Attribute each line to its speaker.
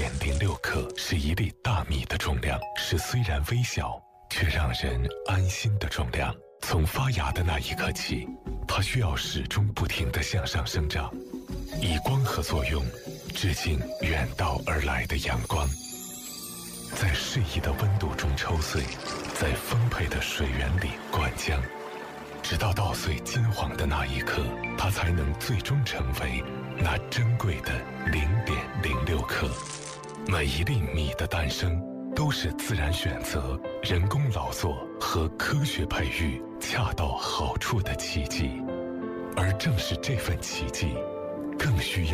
Speaker 1: 0.06克，是一粒大米的重量，是虽然微小却让人安心的重量。从发芽的那一刻起，它需要始终不停地向上生长，以光合作用致敬远道而来的阳光，在适宜的温度中抽穗，在丰沛的水源里灌浆，直到稻穗金黄的那一刻，它才能最终成为那珍贵的0.06克。每一粒米的诞生，都是自然选择、人工劳作和科学培育恰到好处的奇迹。而正是这份奇迹，更需要